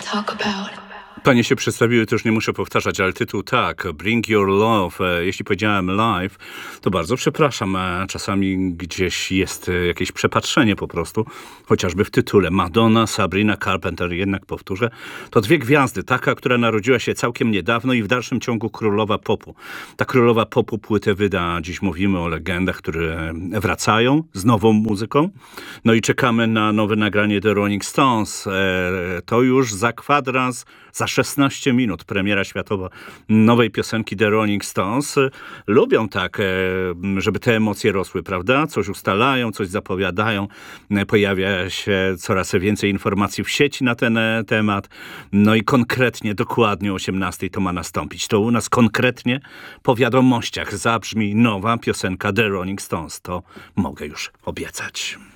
Panie się przedstawiły, to już nie muszę powtarzać, ale tytuł tak, Bring Your Love. Jeśli powiedziałem live, to bardzo przepraszam. Czasami gdzieś jest jakieś przepatrzenie po prostu, chociażby w tytule. Madonna, Sabrina Carpenter, jednak powtórzę. To dwie gwiazdy, taka, która narodziła się całkiem niedawno i w dalszym ciągu królowa popu. Ta królowa popu płytę wyda, dziś mówimy o legendach, które wracają z nową muzyką. No i czekamy na nowe nagranie The Rolling Stones. To już za kwadrans, za 16 minut premiera światowa nowej piosenki The Rolling Stones. Lubią tak, żeby te emocje rosły, prawda? Coś ustalają, coś zapowiadają. Pojawia się coraz więcej informacji w sieci na ten temat. No i konkretnie, dokładnie o 18 to ma nastąpić. To u nas konkretnie po wiadomościach zabrzmi nowa piosenka The Rolling Stones. To mogę już obiecać.